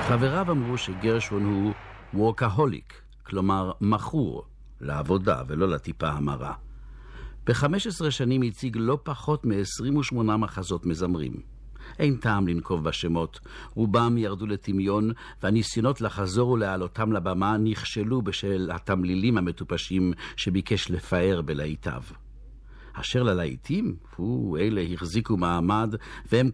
חבריו אמרו שגרשון הוא וורקהוליק, כלומר מכור, לעבודה ולא לטיפה המרה. ב-15 שנים הציג לא פחות מ-28 מחזות מזמרים. אין טעם לנקוב בשמות, רובם ירדו לטמיון, והניסיונות לחזור ולהעלותם לבמה נכשלו בשל התמלילים המטופשים שביקש לפאר בלהיטיו. אשר ללהיטים, אלה החזיקו מעמד, והם